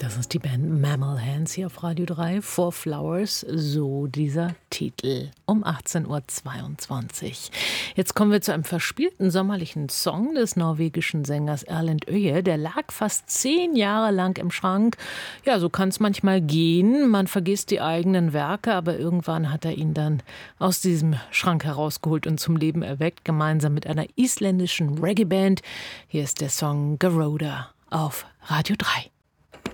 Das ist die Band Mammal Hands hier auf Radio 3. Four Flowers, so dieser Titel. Um 18:22 Uhr. Jetzt kommen wir zu einem verspielten sommerlichen Song des norwegischen Sängers Erlend Øye. Der lag fast 10 Jahre lang im Schrank. Ja, so kann es manchmal gehen. Man vergisst die eigenen Werke, aber irgendwann hat er ihn dann aus diesem Schrank herausgeholt und zum Leben erweckt, gemeinsam mit einer isländischen Reggae-Band. Hier ist der Song Garoda auf Radio 3.